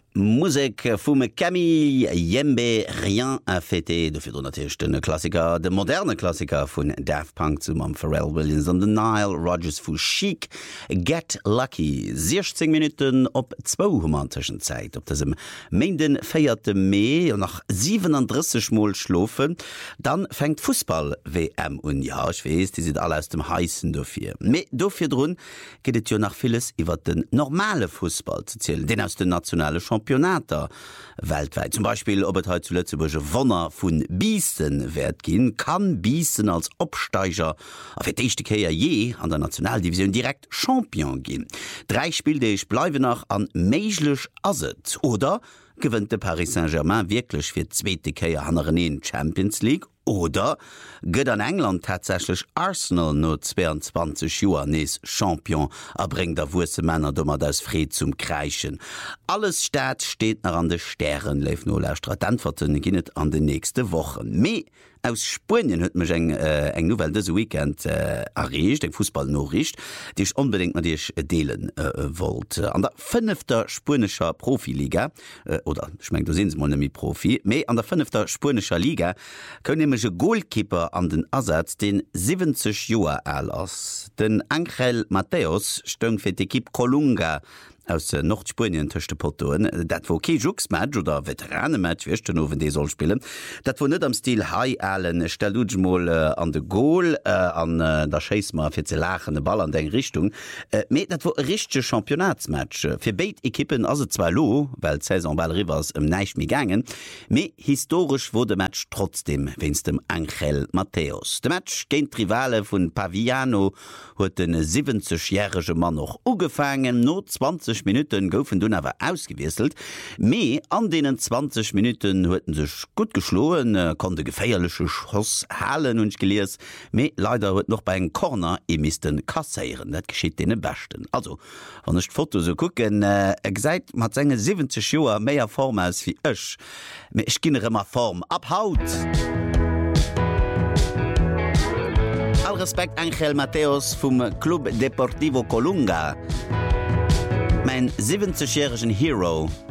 Musik vum Camille Yembe rien a fêté de fir den Klassiker, de moderne Klassiker vun Daft Punk zum am Pharrell Williams an den Nile Rodgers vu Chic Get Lucky 16 Minuten op 200 Zeit op dasem Meden feierte Mai nach 37 Mol schlofen, dann fängt Fußball WM und ja ich weiß, die sind alle aus dem heißen dofir. Me dofir run gehtt jo nach vieles iwwer den normale Fußball zu zählen, den aus den nationale Championater weltweit. Zum Beispiel, ob es heute zu Lützeburger Wonner von Bießen wird gehen, kann Bießen als Absteiger auf die erste Kehr je an der Nationaldivision direkt Champion gehen. 3 Spiele bleiben noch an möglich Asset oder gewinnt der Paris Saint-Germain wirklich für zweite Kehr an Champions League oder gëtt an England tatsächlich Arsenal no 22 Joer nees Champion erbringt der Wuse Männer dummer das Fried zum Kreichen. Alles Staat steht nach an de Sternen leif no Antworten ginnet an de nächste Wochen. Me aus Spanien huet mech eng Novel des Weekend errecht, eng Fußballnoricht, die ich unbedingt mat Dich deelen wollt. An der 5. spanischer Profiliga oder schmengt du sinn mi Profi, méi an der 5. spanischer Liga können nemege Goalkeeper an den Ersatz den 70 Joer ass. Den Angel Mateos stöng fir d'Equipe Colunga aus Nordspanien töchte Portoen, dat wo Kejuxmatch oder Veteranematch wiechten owen dee soll spielen. Dat wo net am Stil Hai allen Stellujmol an de Goal an der Chaismer fir ze lachende Ball an deng Richtung. Met dat wo richsche Championatsmatch. Fir beit Ekippen as 2 lo, weil Saison Ball Rivers neich mi gangen. Me historisch wurde Match trotzdem wenns dem Angel Mateos. De Match géint Rivale vun Paviano huet den 70-jährige Mann noch ugefangen, no 20 Minuten goufen dun awer ausgewieselt. Me an denen 20 Minuten hueten sech gut geschloen, konnte geféierliche Schoss halen und gelees. Me leider huet noch bei en Corner emisten kasseieren. Dat geschieet dee bechten. Also wann nicht Foto so gucken, seit mat senge 70 Joer méier Form aus wie ech. Me ich ginne immer Form abhaut. All Respekt Angel Mateos vom Club Deportivo Colunga. Mein 70-jährigen Hero